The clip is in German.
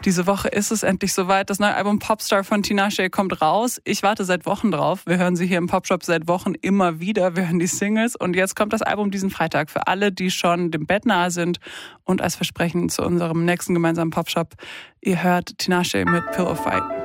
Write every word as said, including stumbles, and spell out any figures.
Diese Woche ist es endlich soweit. Das neue Album Popstar von Tinashe kommt raus. Ich warte seit Wochen drauf. Wir hören sie hier im Popshop seit Wochen immer wieder. Wir hören die Singles und jetzt kommt das Album diesen Freitag für alle, die schon dem Bett nahe sind. Und als Versprechen zu unserem nächsten gemeinsamen Popshop, ihr hört Tinashe mit Pillow Fight.